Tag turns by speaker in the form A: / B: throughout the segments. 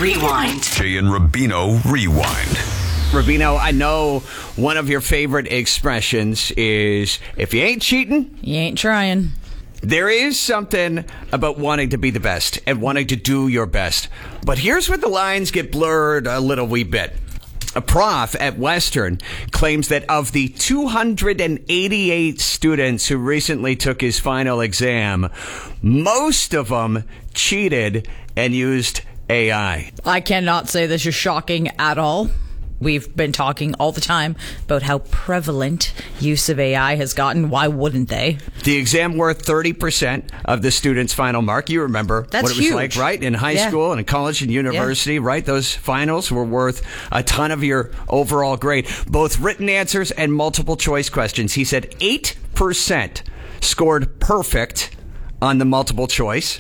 A: Rewind.
B: Jay and Rubino Rewind.
C: Rubino, I know one of your favorite expressions is, if you ain't cheating,
D: You ain't trying.
C: there is something about wanting to be the best and wanting to do your best. But here's where the lines get blurred a little wee bit. A prof at Western claims that of the 288 students who recently took his final exam, most of them cheated and used AI.
D: I cannot say this is shocking at all. We've been talking all the time about how prevalent use of AI has gotten. Why wouldn't they?
C: The exam worth 30% of the student's final mark. You remember
D: That's
C: what it was
D: huge.
C: like, right? In high school and in college and university, right? Those finals were worth a ton of your overall grade. Both written answers and multiple choice questions. He said 8% scored perfect on the multiple choice.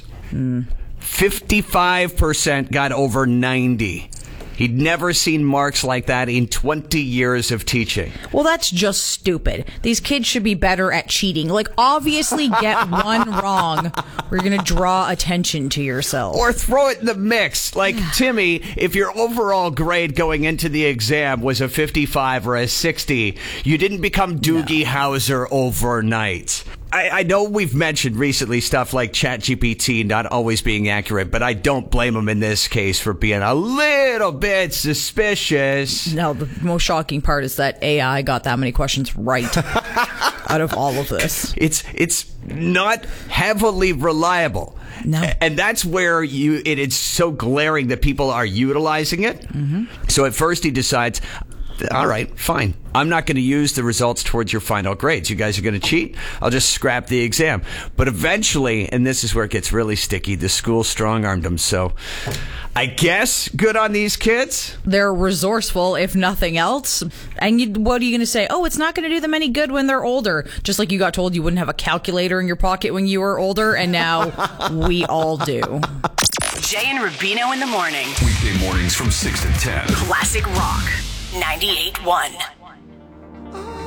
C: 55% got over 90. He'd never seen marks like that in 20 years of teaching.
D: Well, that's just stupid. These kids should be better at cheating. Like, obviously get one wrong. We're going to draw attention to yourself.
C: Or throw it in the mix. Like, Timmy, if your overall grade going into the exam was a 55 or a 60, you didn't become Doogie Howser overnight. I know we've mentioned recently stuff like ChatGPT not always being accurate, but I don't blame him in this case for being a little bit suspicious.
D: No, the most shocking part is that AI got that many questions right out of all of this.
C: It's not heavily reliable.
D: No.
C: And that's where it's so glaring that people are utilizing it. So at first he decides, all right, fine. I'm not going to use the results towards your final grades. You guys are going to cheat. I'll just scrap the exam. But eventually, and this is where it gets really sticky, the school strong-armed them. So I guess good on these kids.
D: They're resourceful, if nothing else. And what are you going to say? Oh, it's not going to do them any good when they're older. Just like you got told you wouldn't have a calculator in your pocket when you were older, and now we all do.
A: Jay and Rubino in the morning.
B: Weekday mornings from 6 to 10.
A: Classic Rock 98.1.